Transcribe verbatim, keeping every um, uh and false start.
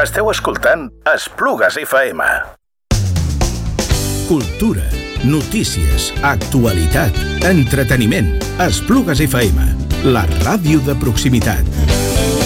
Esteu escoltant Esplugues F M. Cultura, notícies, actualitat, entreteniment. Esplugues F M, la ràdio de proximitat.